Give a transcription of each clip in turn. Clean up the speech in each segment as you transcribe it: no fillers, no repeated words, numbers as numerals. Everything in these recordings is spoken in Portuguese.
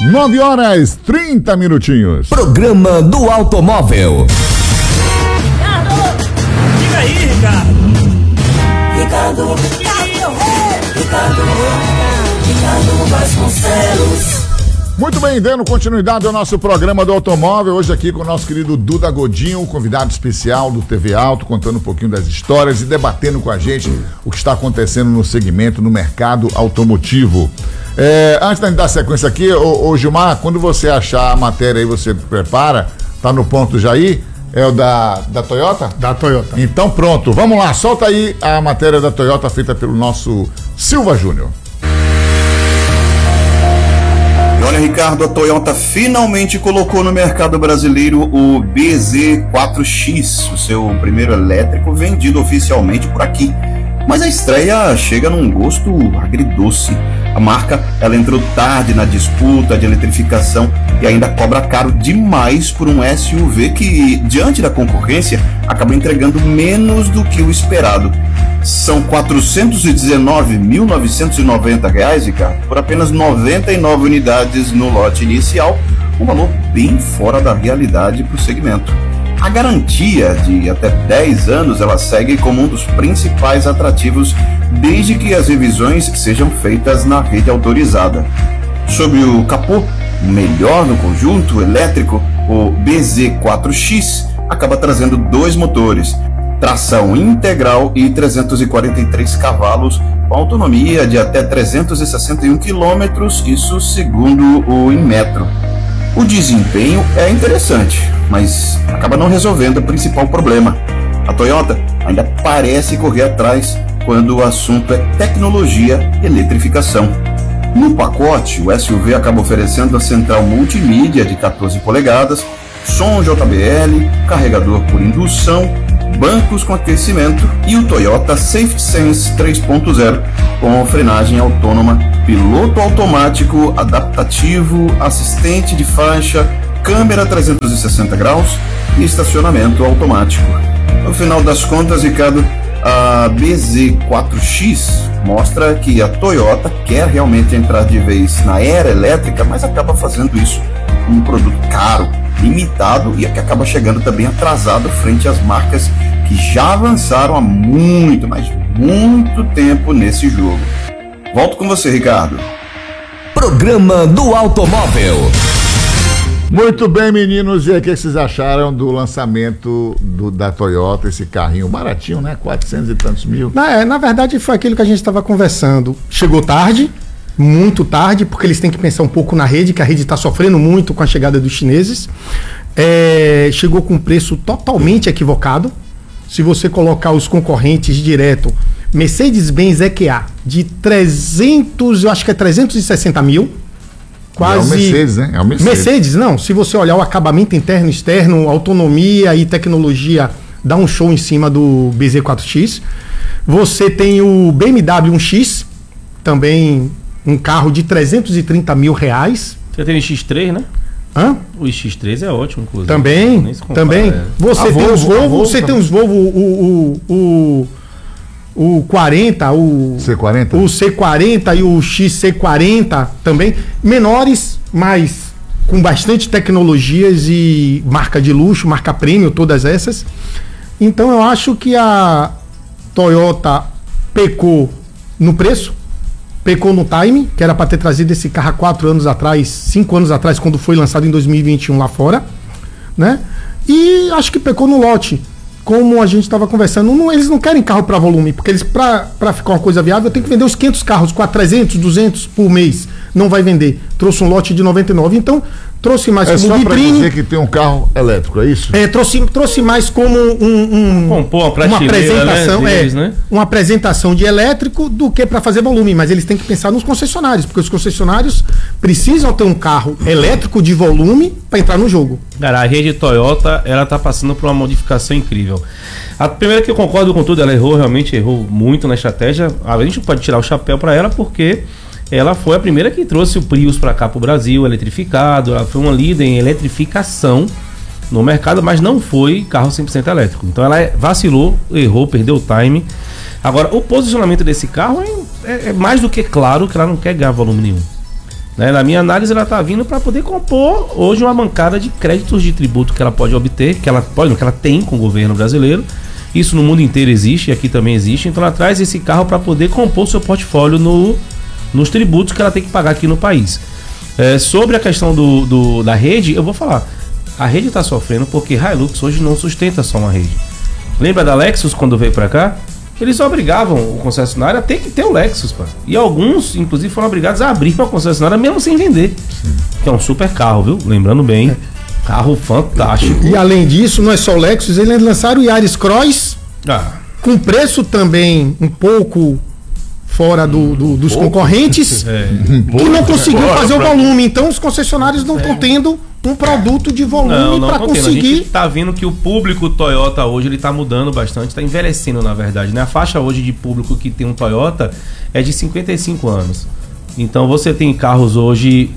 9h30. Programa do Automóvel. Ricardo! Diga aí, Ricardo! Ricardo Vasconcelos. Muito bem, dando continuidade ao nosso programa do automóvel, hoje aqui com o nosso querido Duda Godinho, convidado especial do TV Auto, contando um pouquinho das histórias e debatendo com a gente o que está acontecendo no segmento, no mercado automotivo. Antes de dar sequência aqui, ô Gilmar, quando você achar a matéria aí, você prepara, tá no ponto já aí? É o da Toyota? Da Toyota. Então pronto, vamos lá, solta aí a matéria da Toyota feita pelo nosso Silva Júnior. Olha, Ricardo, a Toyota finalmente colocou no mercado brasileiro o BZ4X, o seu primeiro elétrico vendido oficialmente por aqui. Mas a estreia chega num gosto agridoce. A marca, ela entrou tarde na disputa de eletrificação e ainda cobra caro demais por um SUV que, diante da concorrência, acaba entregando menos do que o esperado. São R$ 419.990, Ricardo, por apenas 99 unidades no lote inicial, um valor bem fora da realidade para o segmento. A garantia de até 10 anos ela segue como um dos principais atrativos desde que as revisões sejam feitas na rede autorizada. Sob o capô, melhor no conjunto elétrico, o BZ4X acaba trazendo dois motores, tração integral e 343 cavalos, com autonomia de até 361 km, isso segundo o Inmetro. O desempenho é interessante, mas acaba não resolvendo o principal problema. A Toyota ainda parece correr atrás quando o assunto é tecnologia e eletrificação. No pacote, o SUV acaba oferecendo a central multimídia de 14 polegadas, som JBL, carregador por indução, bancos com aquecimento e o Toyota Safety Sense 3.0 com frenagem autônoma, piloto automático, adaptativo, assistente de faixa, câmera 360 graus e estacionamento automático. No final das contas, Ricardo, a BZ4X mostra que a Toyota quer realmente entrar de vez na era elétrica, mas acaba fazendo isso com um produto caro, limitado e que acaba chegando também atrasado frente às marcas que já avançaram há muito, mas muito tempo nesse jogo. Volto com você, Ricardo. Programa do Automóvel. Muito bem, meninos, e aí o que vocês acharam do lançamento da Toyota, esse carrinho baratinho, né? 400 e tantos mil. Na verdade foi aquilo que a gente estava conversando. Chegou tarde, muito tarde, porque eles têm que pensar um pouco na rede, que a rede está sofrendo muito com a chegada dos chineses. Chegou com um preço totalmente equivocado. Se você colocar os concorrentes direto, Mercedes-Benz EQA de 300, eu acho que é 360 mil. Quase. É o Mercedes, né? É o Mercedes. Mercedes, não. Se você olhar o acabamento interno, externo, autonomia e tecnologia, dá um show em cima do BZ4X. Você tem o BMW 1X, também um carro de 330 mil reais. Você tem o X3, né? Hã? O X3 é ótimo, inclusive. Também. Você tem os Volvo, você tem os Volvo, o 40, o C40? O C40 e o XC40 também, menores, mas com bastante tecnologias e marca de luxo, marca premium, todas essas. Então eu acho que a Toyota pecou no preço, pecou no time, que era para ter trazido esse carro há 4 anos atrás, 5 anos atrás, quando foi lançado em 2021 lá fora, né? E acho que pecou no lote. Como a gente estava conversando, eles não querem carro para volume, porque eles, para ficar uma coisa viável, tem que vender os 500 carros, 300, 200 por mês. Não vai vender. Trouxe um lote de 99, então trouxe mais como só vitrine. Para dizer que tem um carro elétrico, é isso? Trouxe mais como uma apresentação, né? Uma apresentação de elétrico do que para fazer volume, mas eles têm que pensar nos concessionários, porque os concessionários precisam ter um carro elétrico de volume para entrar no jogo. Cara, a rede Toyota, ela tá passando por uma modificação incrível. A primeira que eu concordo com tudo, ela realmente errou muito na estratégia. A gente pode tirar o chapéu para ela, porque ela foi a primeira que trouxe o Prius para cá para o Brasil, eletrificado. Ela foi uma líder em eletrificação no mercado, mas não foi carro 100% elétrico. Então ela vacilou, errou, perdeu o time. Agora, o posicionamento desse carro é mais do que claro que ela não quer ganhar volume nenhum. Né? Na minha análise, ela está vindo para poder compor hoje uma bancada de créditos de tributo que ela pode obter, que ela tem com o governo brasileiro. Isso no mundo inteiro existe e aqui também existe. Então ela traz esse carro para poder compor seu portfólio nos tributos que ela tem que pagar aqui no país. Sobre a questão da rede, eu vou falar. A rede está sofrendo porque Hilux hoje não sustenta só uma rede. Lembra da Lexus quando veio para cá? Eles obrigavam o concessionário a ter que ter o Lexus, pá. E alguns, inclusive, foram obrigados a abrir uma concessionária mesmo sem vender. Sim. Que é um super carro, viu? Lembrando bem. Carro fantástico. E além disso, não é só o Lexus, eles lançaram o Yaris Cross com preço também um pouco fora dos concorrentes, que não conseguiu fazer o volume. Então os concessionários não estão tendo um produto de volume para conseguir. A gente tá vendo que o público Toyota hoje ele tá mudando bastante, está envelhecendo na verdade, né? A faixa hoje de público que tem um Toyota é de 55 anos. Então você tem carros hoje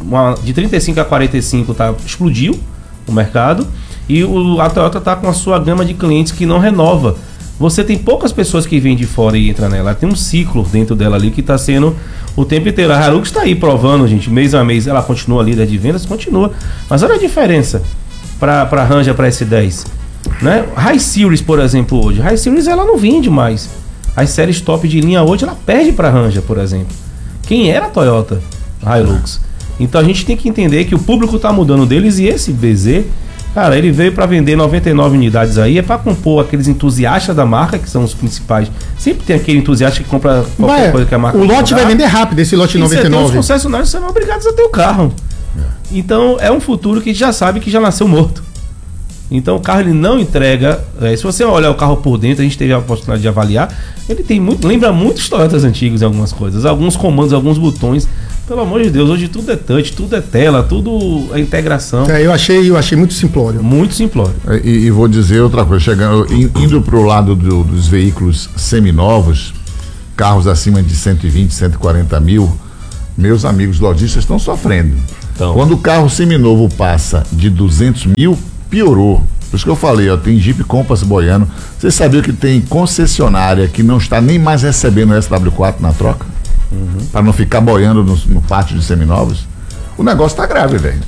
de 35 a 45 explodiu o mercado e a Toyota tá com a sua gama de clientes que não renova. Você tem poucas pessoas que vêm de fora e entram nela. Ela tem um ciclo dentro dela ali que está sendo o tempo inteiro. A Hilux está aí provando, gente, mês a mês. Ela continua líder de vendas, continua. Mas olha a diferença para a Ranger, para S10. Né? High Series, por exemplo, hoje. High Series ela não vende mais. As séries top de linha hoje, ela perde para a Ranger, por exemplo. Quem era a Toyota? Hilux. Então a gente tem que entender que o público está mudando deles e esse BZ... Cara, ele veio para vender 99 unidades aí, é para compor aqueles entusiastas da marca, que são os principais. Sempre tem aquele entusiasta que compra qualquer coisa que a marca... O lote vai vender rápido, esse lote 99. Os concessionários serão obrigados a ter o carro. Então, é um futuro que a gente já sabe que já nasceu morto. Então, o carro ele não entrega... se você olhar o carro por dentro, a gente teve a oportunidade de avaliar, ele tem lembra muitos Toyotas antigos em algumas coisas. Alguns comandos, alguns botões... Pelo amor de Deus, hoje tudo é touch, tudo é tela, tudo é integração. Eu achei muito simplório. Muito simplório. E vou dizer outra coisa, indo para o lado dos veículos seminovos, carros acima de 120, 140 mil, meus amigos lojistas estão sofrendo. Então, quando o carro seminovo passa de 200 mil, piorou. Por isso que eu falei, tem Jeep Compass boiando. Você sabia que tem concessionária que não está nem mais recebendo o SW4 na troca? Para não ficar boiando no pátio de seminovos. O negócio tá grave, velho.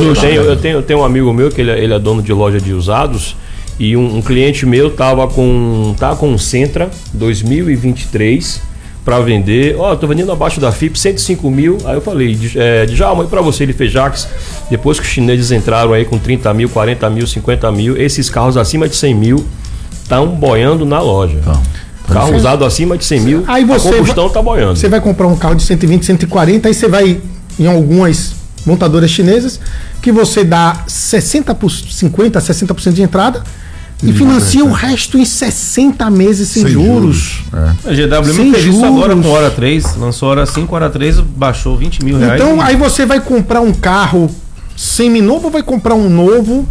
Eu tenho um amigo meu que ele é dono de loja de usados e um cliente meu tava com um Sentra 2023 para vender. Tô vendendo abaixo da FIP 105 mil. Aí eu falei, Djalma, e para você? Ele fez Jax. Depois que os chineses entraram aí com 30 mil, 40 mil, 50 mil, esses carros acima de 100 mil estão boiando na loja. Carro usado acima de 100 mil, aí a combustão tá boiando. Você vai comprar um carro de 120, 140, aí você vai em algumas montadoras chinesas que você dá 50%, 60% de entrada e financia o resto em 60 meses sem juros. A GWM fez isso agora com hora 3, lançou hora 5, hora 3, baixou 20 mil reais. Então aí você vai comprar um carro seminovo ou vai comprar um novo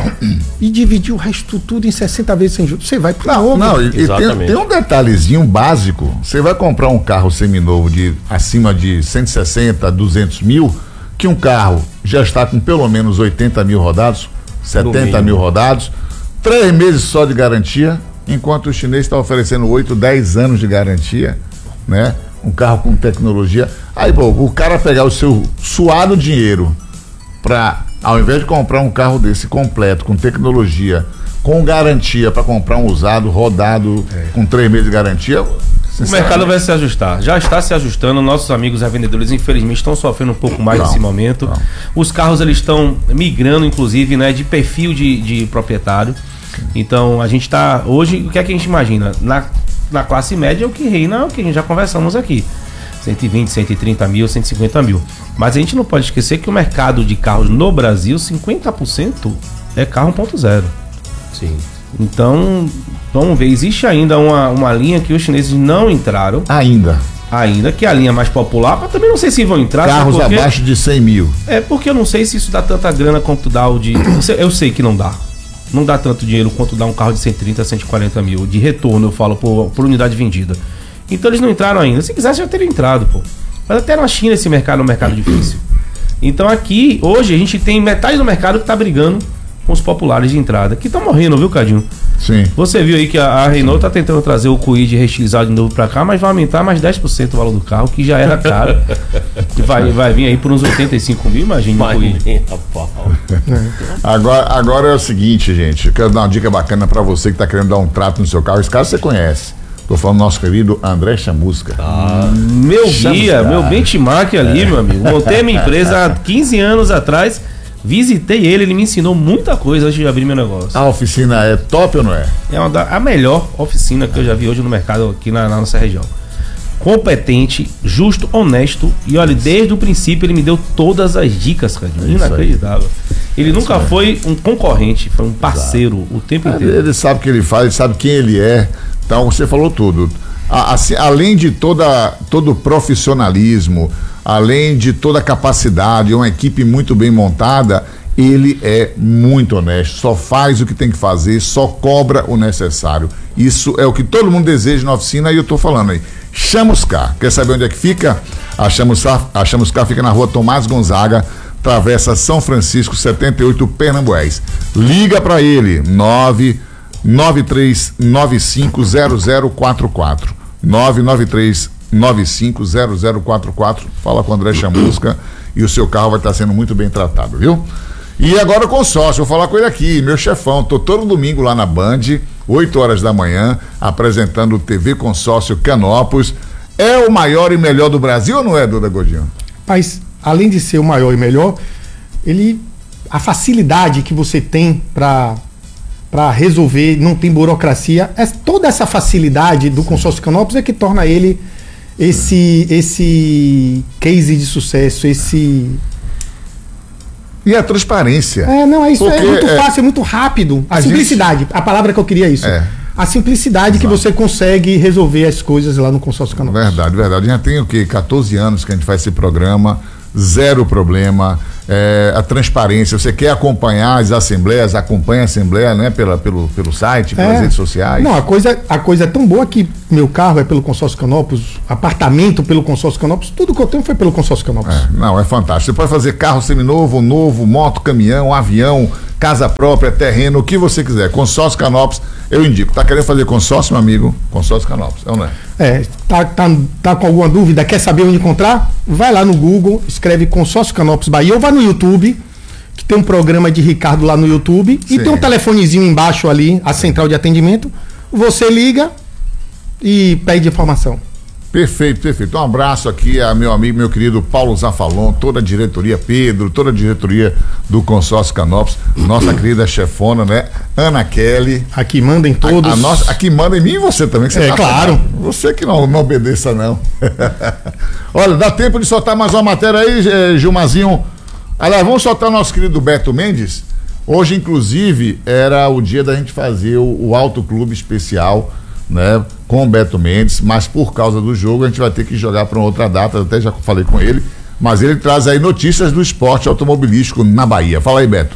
e dividir o resto tudo em 60 vezes sem juros? Você vai pro novo. Não, e tem um detalhezinho básico. Você vai comprar um carro seminovo de acima de 160, 200 mil, que um carro já está com pelo menos 80 mil rodados, 70 mil rodados, 3 meses só de garantia, enquanto o chinês está oferecendo 8, 10 anos de garantia, né? Um carro com tecnologia. Aí, o cara pegar o seu suado dinheiro para, ao invés de comprar um carro desse completo, com tecnologia, com garantia, para comprar um usado, rodado, com 3 meses de garantia, o mercado vai se ajustar. Já está se ajustando. Nossos amigos revendedores, infelizmente, estão sofrendo um pouco mais nesse momento. Os carros eles estão migrando, inclusive, né, de perfil de proprietário. Então, a gente está... Hoje, o que é que a gente imagina? Na classe média, o que reina é o que a gente já conversamos aqui. 120, 130 mil, 150 mil. Mas a gente não pode esquecer que o mercado de carros no Brasil, 50% é carro 1.0. Sim. Então, vamos ver. Existe ainda uma linha que os chineses não entraram. Ainda, que é a linha mais popular, mas também não sei se vão entrar. Carros abaixo de 100 mil. Porque eu não sei se isso dá tanta grana quanto dá o de... Eu sei que não dá. Não dá tanto dinheiro quanto dá um carro de 130, 140 mil. De retorno, eu falo, por unidade vendida. Então eles não entraram ainda. Se quisesse, já teria entrado, pô. Mas até na China esse mercado é um mercado difícil. Então aqui, hoje, a gente tem metade do mercado que está brigando com os populares de entrada, que estão morrendo, viu, Cadinho? Sim. Você viu aí que a Renault está tentando trazer o Kwid restilizado de novo para cá, mas vai aumentar mais 10% o valor do carro, que já era caro. E vai vir aí por uns 85 mil, imagina o Kwid. Agora é o seguinte, gente, eu quero dar uma dica bacana para você que está querendo dar um trato no seu carro. Esse cara você conhece. Tô falando do nosso querido André Chamusca. Meu guia, meu benchmark ali, meu amigo. Montei minha empresa há 15 anos atrás, visitei ele me ensinou muita coisa antes de abrir meu negócio. A oficina é top ou não é? É a melhor oficina que eu já vi hoje no mercado aqui na nossa região. Competente, justo, honesto. E olha, desde o princípio ele me deu todas as dicas, cara. Inacreditável. Ele nunca foi um concorrente, foi um parceiro o tempo inteiro. Ele sabe o que ele faz, ele sabe quem ele é. Então você falou tudo. Assim, além de todo o profissionalismo, além de toda a capacidade, uma equipe muito bem montada, ele é muito honesto, só faz o que tem que fazer, só cobra o necessário. Isso é o que todo mundo deseja na oficina e eu tô falando aí. Chamusca, quer saber onde é que fica? A Chamusca fica na rua Tomás Gonzaga, Travessa São Francisco 78, Pernambués. Liga para ele, 993950044. 993950044. Fala com o André Chamusca e o seu carro vai estar sendo muito bem tratado, viu? E agora o consórcio, vou falar com ele aqui, meu chefão. Tô todo domingo lá na Band, 8 horas da manhã, apresentando o TV Consórcio Canópolis. É o maior e melhor do Brasil ou não é, Duda Godinho? Mas, além de ser o maior e melhor, a facilidade que você tem para resolver, não tem burocracia, toda essa facilidade do consórcio Canópolis é que torna ele esse case de sucesso, E a transparência. Isso é muito fácil, é muito rápido. A simplicidade, a palavra que eu queria é isso. A simplicidade que você consegue resolver as coisas lá no consórcio Canópolis. Verdade. Já tem o quê? 14 anos que a gente faz esse programa, zero problema. A transparência, você quer acompanhar as assembleias, acompanha a assembleia, né? Pelo site, pelas redes sociais. Não, a coisa é tão boa que meu carro é pelo consórcio Canópolis, apartamento pelo consórcio Canópolis, tudo que eu tenho foi pelo consórcio Canópolis. É fantástico. Você pode fazer carro seminovo, novo, moto, caminhão, avião, casa própria, terreno, o que você quiser. Consórcio Canópolis, eu indico. Tá querendo fazer consórcio, meu amigo? Consórcio Canópolis, não é? Tá com alguma dúvida, quer saber onde encontrar? Vai lá no Google, escreve Consórcio Canópolis Bahia, ou vai no YouTube, que tem um programa de Ricardo lá no YouTube. Sim. E tem um telefonezinho embaixo ali, a central de atendimento. Você liga e pede informação. Perfeito. Um abraço aqui a meu amigo, meu querido Paulo Zafalon, toda a diretoria Pedro, toda a diretoria do Consórcio Canópolis, nossa querida chefona, né? Ana Kelly. Aqui manda em todos. Aqui manda em mim e você também. Que você claro. Você que não obedeça, não. Olha, dá tempo de soltar mais uma matéria aí, Gilmazinho. Aliás, vamos soltar o nosso querido Beto Mendes. Hoje, inclusive, era o dia da gente fazer o Auto Clube especial, né, com o Beto Mendes, mas por causa do jogo a gente vai ter que jogar para uma outra data, até já falei com ele, mas ele traz aí notícias do esporte automobilístico na Bahia. Fala aí, Beto.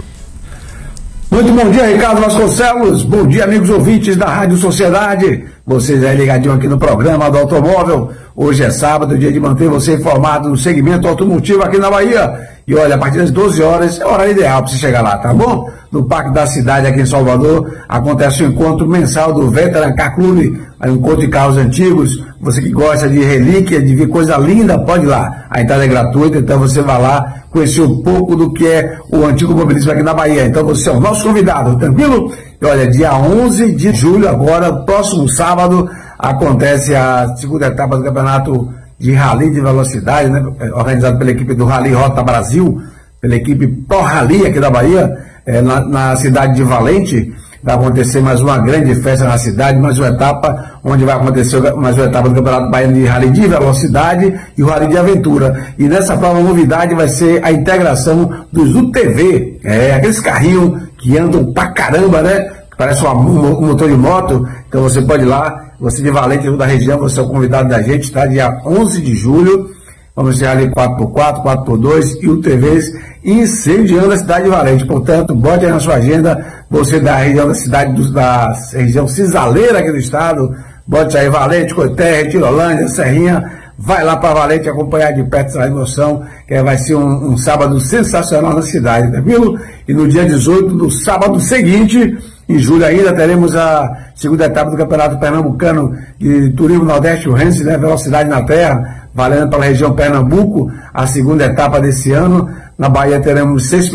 Muito bom dia, Ricardo Vasconcelos. Bom dia, amigos ouvintes da Rádio Sociedade. Vocês aí ligadinho aqui no programa do Automóvel. Hoje é sábado, dia de manter você informado no segmento automotivo aqui na Bahia. E olha, a partir das 12 horas é o horário ideal para você chegar lá, tá bom? No Parque da Cidade, aqui em Salvador, acontece o encontro mensal do Veteran Car Club, um encontro de carros antigos. Você que gosta de relíquia, de ver coisa linda, pode ir lá. A entrada é gratuita, então você vai lá conhecer um pouco do que é o antigo mobilismo aqui na Bahia. Então você é o nosso convidado, tranquilo? E olha, dia 11 de julho, agora, próximo sábado, acontece a segunda etapa do campeonato de Rally de Velocidade, né? Organizado pela equipe do Rally Rota Brasil, pela equipe Pro Rally aqui da Bahia, na cidade de Valente. Vai acontecer mais uma grande festa na cidade, mais uma etapa, onde vai acontecer mais uma etapa do Campeonato Baiano de Rally de Velocidade e o Rally de Aventura. E nessa prova, a novidade vai ser a integração dos UTV, aqueles carrinhos que andam pra caramba, né? Parece um motor de moto. Então você pode ir lá, você de Valente, da região, você é o convidado da gente, tá? Dia 11 de julho, vamos ter ali 4x4, 4x2 e UTVs incendiando a cidade de Valente. Portanto, bote aí na sua agenda, você da região da cidade, da região cisaleira aqui do estado, bote aí Valente, Coité, Retirolândia, Serrinha, vai lá para Valente acompanhar de perto essa emoção, que vai ser um sábado sensacional na cidade, tranquilo? E no dia 18, no sábado seguinte, em julho ainda, teremos a segunda etapa do Campeonato Pernambucano de Turismo Nordeste, o Rense, né, Velocidade na Terra, valendo pela região Pernambuco, a segunda etapa desse ano. Na Bahia teremos 7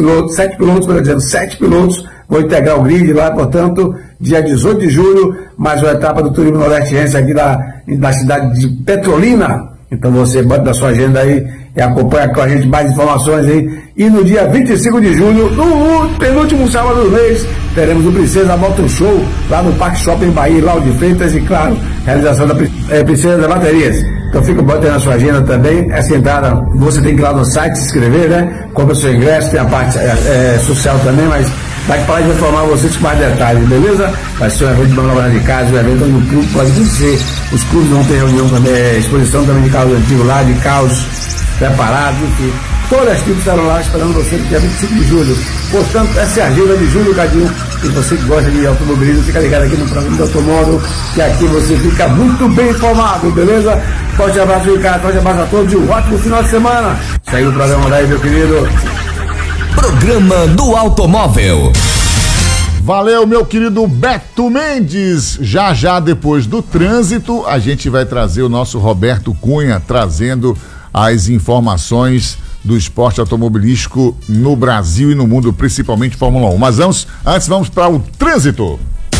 pilotos, vão integrar o grid lá, portanto, dia 18 de julho, mais uma etapa do Turismo Nordeste aqui da cidade de Petrolina. Então você bota na sua agenda aí e acompanha com a gente mais informações aí. E no dia 25 de julho, no penúltimo sábado do mês, teremos o Princesa Motor Show lá no Parque Shopping Bahia, Lauro de Freitas, e claro, realização da Princesa das Baterias. Então fica botando na sua agenda também. Essa entrada, você tem que ir lá no site se inscrever, né? Compra o seu ingresso, tem a parte social também, mas daqui para lá a gente vai informar vocês com mais detalhes, beleza? Vai ser um evento de manobra de casa, um evento onde o clube pode vencer. Os clubes vão ter reunião também, exposição também de carros antigos lá, de carros preparados, enfim. Todas as equipes estarão lá esperando você no dia 25 de julho. Portanto, essa é a agenda de Júlio Cadinho. E você que gosta de automobilismo, fica ligado aqui no programa do Automóvel, que aqui você fica muito bem informado, beleza? Forte abraço, Ricardo. Forte abraço a todos e um ótimo final de semana. Segue o programa daí, meu querido. Programa do Automóvel. Valeu, meu querido Beto Mendes. Já depois do trânsito, a gente vai trazer o nosso Roberto Cunha, trazendo as informações do esporte automobilístico no Brasil e no mundo, principalmente Fórmula 1. Mas antes vamos para o trânsito.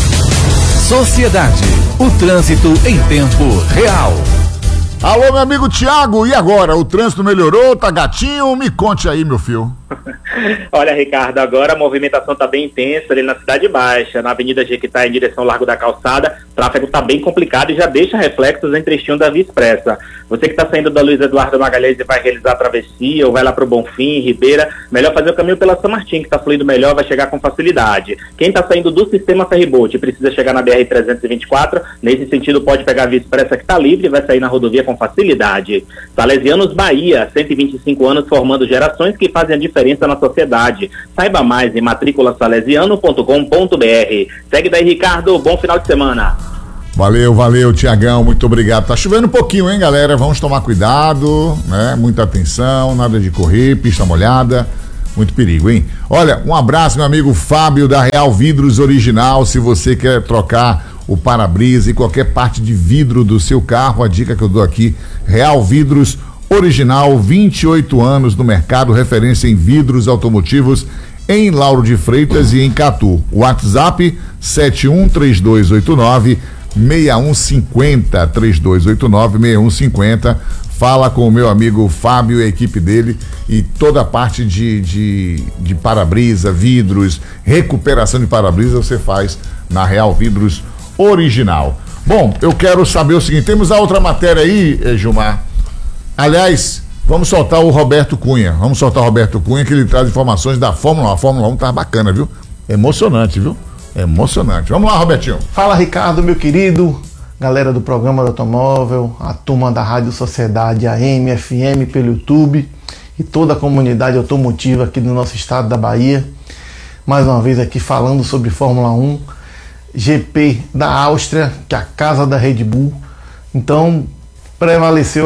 Sociedade, o trânsito em tempo real. Alô, meu amigo Tiago, e agora? O trânsito melhorou? Tá gatinho? Me conte aí, meu filho. Olha, Ricardo, agora a movimentação está bem intensa ali na Cidade Baixa, na Avenida Jequitá, em direção ao Largo da Calçada. O tráfego está bem complicado e já deixa reflexos em trechinho da Via Expressa. Você que está saindo da Luiz Eduardo Magalhães e vai realizar a travessia, ou vai lá para o Bonfim, Ribeira, melhor fazer o caminho pela São Martim, que está fluindo melhor, vai chegar com facilidade. Quem está saindo do sistema Ferryboat e precisa chegar na BR-324, nesse sentido pode pegar a Via Expressa que está livre e vai sair na rodovia com facilidade. Salesianos Bahia, 125 anos formando gerações que fazem a diferença na sociedade. Saiba mais em matriculasalesiano.com.br. Segue daí, Ricardo. Bom final de semana. Valeu, Tiagão, muito obrigado. Tá chovendo um pouquinho, hein, galera? Vamos tomar cuidado, né? Muita atenção, nada de correr, pista molhada, muito perigo, hein? Olha, um abraço, meu amigo Fábio da Real Vidros Original. Se você quer trocar o para-brisa e qualquer parte de vidro do seu carro, a dica que eu dou aqui, Real Vidros Original, 28 anos no mercado, referência em vidros automotivos em Lauro de Freitas e em Catu. WhatsApp 713289-6150, 3289-6150. Fala com o meu amigo Fábio e a equipe dele, e toda a parte de para-brisa, vidros, recuperação de para-brisa você faz na Real Vidros Original. Bom, eu quero saber o seguinte, temos a outra matéria aí, Gilmar. Aliás, vamos soltar o Roberto Cunha, que ele traz informações da Fórmula 1. A Fórmula 1 tá bacana, viu? Emocionante, viu? Emocionante. Vamos lá, Robertinho. Fala, Ricardo, meu querido, galera do programa do Automóvel, a turma da Rádio Sociedade, AM, FM, pelo YouTube e toda a comunidade automotiva aqui do nosso estado da Bahia. Mais uma vez aqui falando sobre Fórmula 1, GP da Áustria, que é a casa da Red Bull. Então, prevaleceu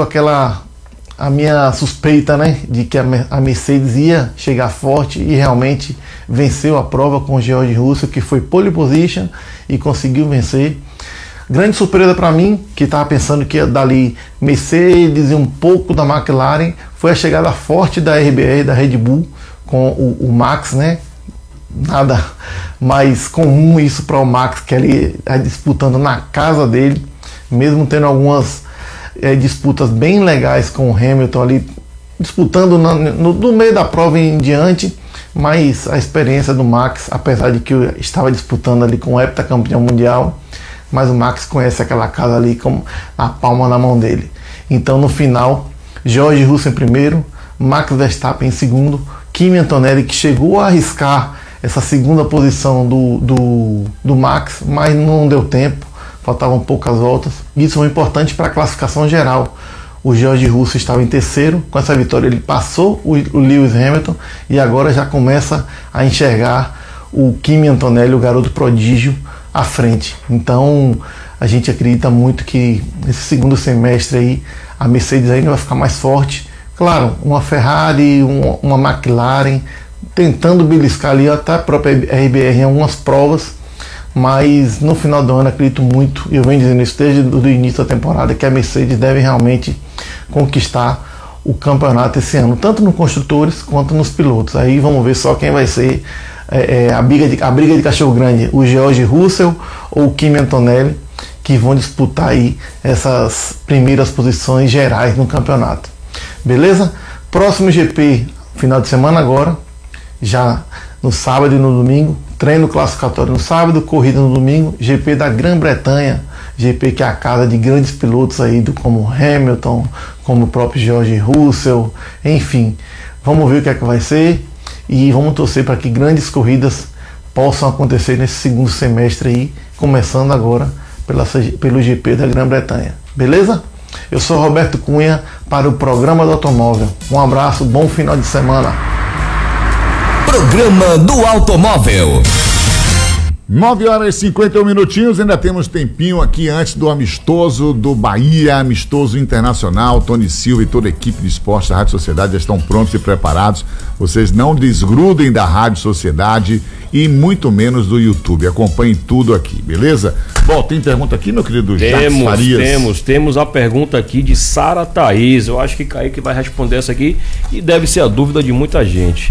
a minha suspeita, né, de que a Mercedes ia chegar forte, e realmente venceu a prova com o George Russell, que foi pole position e conseguiu vencer. Grande surpresa para mim, que estava pensando que ia dali Mercedes e um pouco da McLaren, foi a chegada forte da RBR, da Red Bull, com o Max, né? Nada mais comum isso para o Max, que ele está disputando na casa dele, mesmo tendo algumas disputas bem legais com o Hamilton ali, disputando no meio da prova em diante, mas a experiência do Max, apesar de que eu estava disputando ali com o heptacampeão mundial, mas o Max conhece aquela casa ali com a palma na mão dele. Então no final, George Russell em primeiro, Max Verstappen em segundo, Kimi Antonelli, que chegou a arriscar essa segunda posição do Max, mas não deu tempo, faltavam poucas voltas. Isso foi importante para a classificação geral. O George Russell estava em terceiro, com essa vitória ele passou o Lewis Hamilton, e agora já começa a enxergar o Kimi Antonelli, o garoto prodígio, à frente. Então a gente acredita muito que nesse segundo semestre aí a Mercedes ainda vai ficar mais forte. Claro, uma Ferrari, uma McLaren, tentando beliscar ali até a própria RBR em algumas provas, mas no final do ano acredito muito, eu venho dizendo isso desde o início da temporada, que a Mercedes deve realmente conquistar o campeonato esse ano, tanto nos construtores quanto nos pilotos. Aí vamos ver só quem vai ser a briga de cachorro grande, o George Russell ou o Kimi Antonelli, que vão disputar aí essas primeiras posições gerais no campeonato. Beleza? Próximo GP, final de semana agora, já no sábado e no domingo, treino classificatório no sábado, corrida no domingo, GP da Grã-Bretanha, GP que é a casa de grandes pilotos aí, como Hamilton, como o próprio George Russell, enfim, vamos ver o que é que vai ser e vamos torcer para que grandes possam acontecer nesse segundo semestre aí, começando agora pelo GP da Grã-Bretanha. Beleza? Eu sou Roberto Cunha para o Programa do Automóvel. Um abraço, bom final de semana. Programa do Automóvel. 9 horas e 51 minutinhos, ainda temos tempinho aqui antes do amistoso do Bahia, amistoso internacional. Tony Silva e toda a equipe de esporte da Rádio Sociedade já estão prontos e preparados. Vocês não desgrudem da Rádio Sociedade e muito menos do YouTube. Acompanhem tudo aqui, beleza? Bom, tem pergunta aqui, meu querido Jacques Farias? Temos a pergunta aqui de Sara Thaís. Eu acho que Kaique vai responder essa aqui e deve ser a dúvida de muita gente.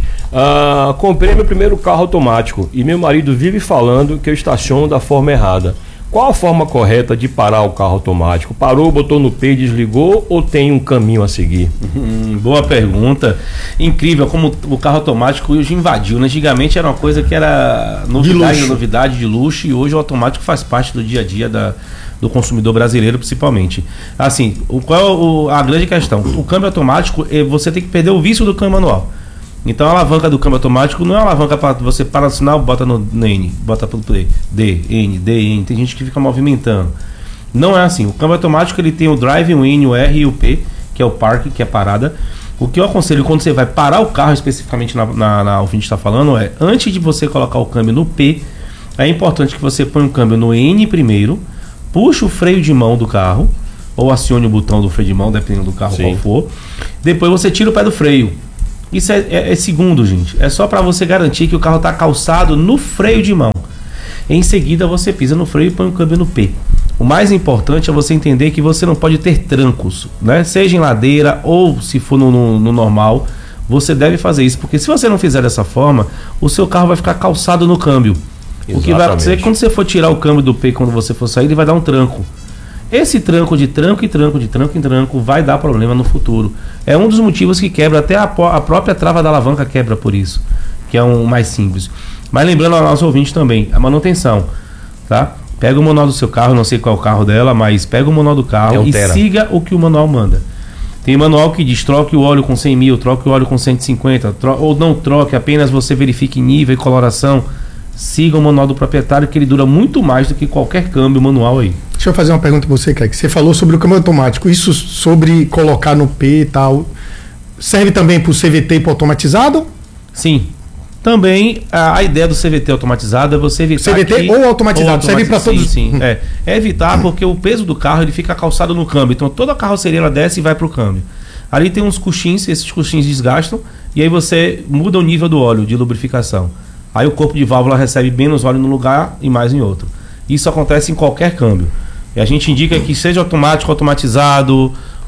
Comprei meu primeiro carro automático e meu marido vive falando que eu estaciono da forma errada. Qual a forma correta de parar o carro automático? Parou, botou no P e desligou ou tem um caminho a seguir? Boa pergunta. Incrível como o carro automático hoje invadiu. Antigamente era uma coisa que era novidade de luxo, e hoje o automático faz parte do dia a dia do consumidor brasileiro, principalmente. Assim, qual é a grande questão? O câmbio automático, você tem que perder o vício do câmbio manual. Então a alavanca do câmbio automático não é uma alavanca para você parar no sinal, bota no N, bota pro play, D, N, tem gente que fica movimentando. Não é assim. O câmbio automático ele tem o drive, o N, o R e o P, que é o park, que é a parada. O que eu aconselho quando você vai parar o carro, especificamente na o que a gente está falando, é antes de você colocar o câmbio no P, é importante que você ponha o câmbio no N primeiro, puxa o freio de mão do carro, ou acione o botão do freio de mão, dependendo do carro qual for. Depois você tira o pé do freio. Isso é segundo, gente. É só para você garantir que o carro está calçado no freio de mão. Em seguida, você pisa no freio e põe o câmbio no P. O mais importante é você entender que você não pode ter trancos, né? Seja em ladeira ou se for no normal, você deve fazer isso. Porque se você não fizer dessa forma, o seu carro vai ficar calçado no câmbio. Exatamente. O que vai acontecer é que quando você for tirar o câmbio do P, quando você for sair, ele vai dar um tranco. Esse tranco de tranco em tranco vai dar problema no futuro. É um dos motivos que quebra, até a própria trava da alavanca quebra por isso, que é um mais simples. Mas lembrando ao nosso ouvinte também, a manutenção, tá? Pega o manual do seu carro, não sei qual é o carro dela, mas pega o manual do carro e siga o que o manual manda. Tem manual que diz, troque o óleo com 100 mil, troque o óleo com 150, ou não troque, apenas você verifique nível e coloração. Siga o manual do proprietário, que ele dura muito mais do que qualquer câmbio manual aí. Deixa eu fazer uma pergunta para você, Kaique. Você falou sobre o câmbio automático. Isso sobre colocar no P e tal, serve também para o CVT e para o automatizado? Sim. Também a ideia do CVT automatizado é você evitar CVT ou automatizado, serve para todos? Sim. É evitar, porque o peso do carro ele fica calçado no câmbio. Então toda a carroceria ela desce e vai para o câmbio. Ali tem uns coxins, esses coxins desgastam, e aí você muda o nível do óleo de lubrificação. Aí o corpo de válvula recebe menos óleo num lugar e mais em outro. Isso acontece em qualquer câmbio. E a gente indica que seja automático, automatizado,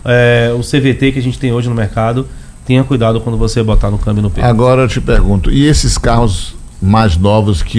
o CVT que a gente tem hoje no mercado, tenha cuidado quando você botar no câmbio no P. Agora eu te pergunto, e esses carros mais novos que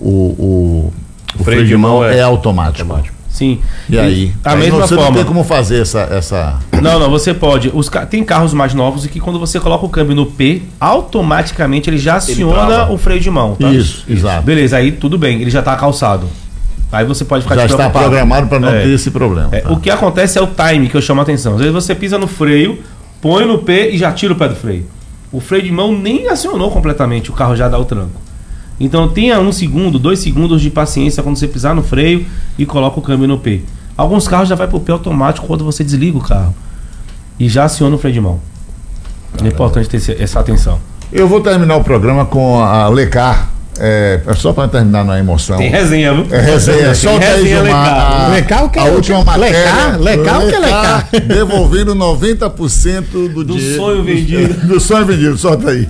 o freio de mão é automático? Sim. E aí? A mesma você forma. Não tem como fazer essa... Não, você pode. Tem carros mais novos e que quando você coloca o câmbio no P, automaticamente ele já aciona o freio de mão. Tá? Isso, exato. Beleza, aí tudo bem, ele já está calçado. Aí você pode ficar já está programado para não ter esse problema. Tá? O que acontece é o time que eu chamo a atenção. Às vezes você pisa no freio, põe no P e já tira o pé do freio. O freio de mão nem acionou completamente, o carro já dá o tranco. Então tenha 1 segundo, 2 segundos de paciência quando você pisar no freio e coloca o câmbio no P. Alguns carros já vai pro P automático quando você desliga o carro e já aciona o freio de mão. É importante ter essa atenção. Eu vou terminar o programa com a Lecar, É só para terminar na emoção. Tem resenha, viu? É resenha. Solta aí, Gilmar. Lecar o que é? A última matéria. Lecar o que é lecar? Devolvendo 90% do dinheiro. Sonho vendido. Do sonho vendido. Solta aí.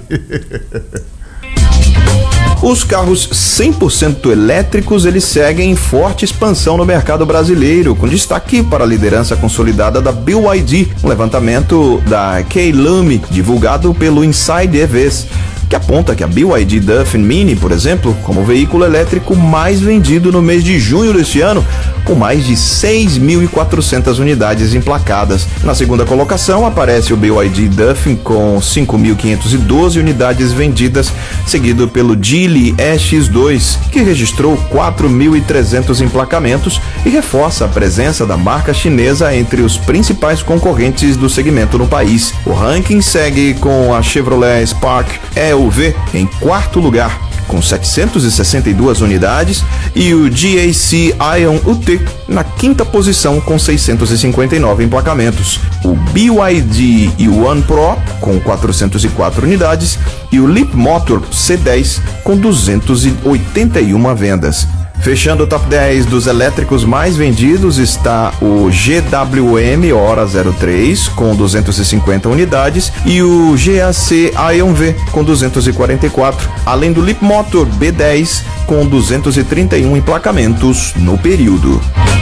Os carros 100% elétricos, eles seguem em forte expansão no mercado brasileiro, com destaque para a liderança consolidada da BYD, um levantamento da K-Lumi, divulgado pelo Inside EVs, que aponta que a BYD Dolphin Mini, por exemplo, como o veículo elétrico mais vendido no mês de junho deste ano, com mais de 6.400 unidades emplacadas. Na segunda colocação aparece o BYD Dolphin com 5.512 unidades vendidas, seguido pelo Geely EX2, que registrou 4.300 emplacamentos e reforça a presença da marca chinesa entre os principais concorrentes do segmento no país. O ranking segue com a Chevrolet Spark EUV em quarto lugar, com 762 unidades, e o GAC Ion UT na quinta posição com 659 emplacamentos. O BYD Yuan Pro com 404 unidades e o Leapmotor C10 com 281 vendas. Fechando o top 10 dos elétricos mais vendidos está o GWM Hora 03 com 250 unidades e o GAC Ion V com 244, além do Leapmotor B10 com 231 emplacamentos no período.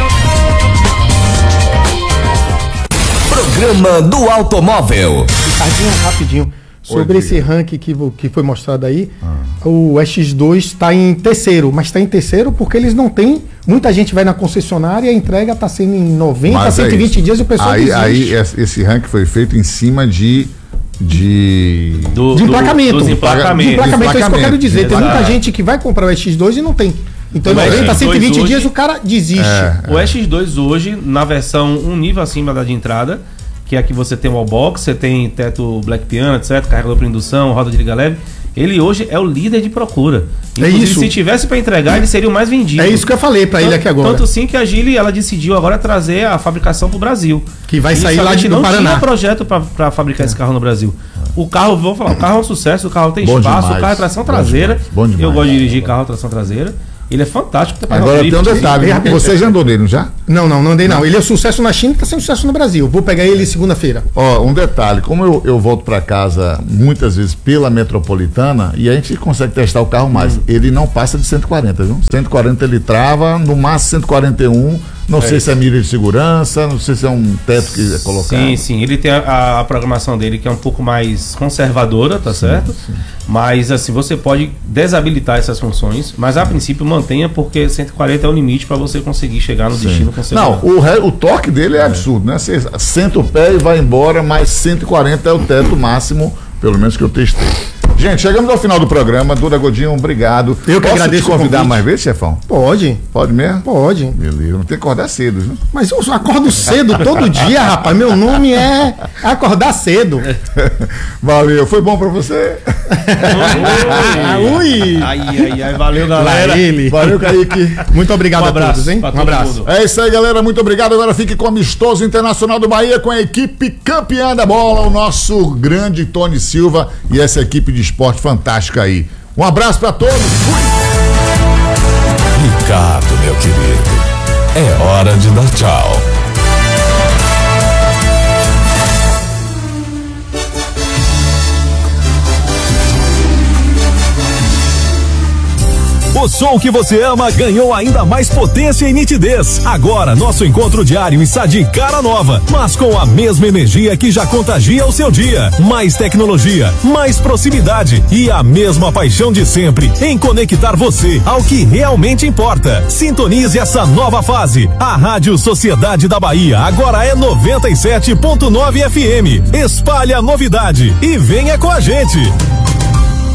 Programa do Automóvel. Rapidinho. Sobre esse ranking que foi mostrado aí, o X2 está em terceiro, mas está em terceiro porque eles não têm. Muita gente vai na concessionária e a entrega está sendo em 90 a 120 dias e o pessoal desiste. Aí esse ranking foi feito em cima de emplacamento. Dos emplacamentos. É isso que eu quero dizer. Tem muita gente que vai comprar o X2 e não tem. Então, 90 a 120 hoje, dias o cara desiste. O X2 hoje, na versão um nível acima da de entrada, que é a que você tem o wallbox, você tem teto black piano, etc, carregador por indução, roda de liga leve, ele hoje é o líder de procura. Inclusive, isso. Se tivesse para entregar, ele seria o mais vendido. É isso que eu falei para ele aqui agora. Tanto sim que a Geely, ela decidiu agora trazer a fabricação para o Brasil. Que vai sair lá do Paraná. Não tinha projeto para fabricar esse carro no Brasil. O carro, vou falar, o carro é um sucesso, o carro tem espaço, o carro é tração traseira. Bom demais. Eu gosto de dirigir carro tração traseira. Ele é fantástico. Agora tem um detalhe, você já andou nele, não já? Não andei não. Ele é sucesso na China e está sendo sucesso no Brasil. Vou pegar ele segunda-feira. Ó, um detalhe, como eu volto para casa muitas vezes pela metropolitana e a gente consegue testar o carro mais, ele não passa de 140, viu? 140 ele trava, no máximo 141. Não sei se é mira de segurança, não sei se é um teto que é colocado. Sim. Ele tem a programação dele que é um pouco mais conservadora, tá certo? Sim. Mas assim, você pode desabilitar essas funções, mas a princípio mantenha, porque 140 é o limite para você conseguir chegar no destino com segurança. Não, o torque dele é absurdo, né? Você senta o pé e vai embora, mas 140 é o teto máximo, pelo menos que eu testei. Gente, chegamos ao final do programa. Duda Godinho, obrigado. Eu que agradeço. Posso te convidar mais vezes, chefão? Pode. Pode mesmo? Pode. Beleza, não tem que acordar cedo, viu? Mas eu acordo cedo todo dia, rapaz. Meu nome é acordar cedo. Valeu, foi bom pra você? Ui! Ai, valeu, galera. Valeu, Kaique. Muito obrigado a todos, hein? Um abraço. É isso aí, galera. Muito obrigado. Agora fique com o Amistoso Internacional do Bahia com a equipe campeã da bola, o nosso grande Tony Silva e essa equipe de esporte fantástica aí. Um abraço pra todos. Ricardo, meu querido, é hora de dar tchau. O som que você ama ganhou ainda mais potência e nitidez. Agora, nosso encontro diário está de cara nova, mas com a mesma energia que já contagia o seu dia. Mais tecnologia, mais proximidade e a mesma paixão de sempre em conectar você ao que realmente importa. Sintonize essa nova fase. A Rádio Sociedade da Bahia agora é 97.9 FM. Espalhe a novidade e venha com a gente.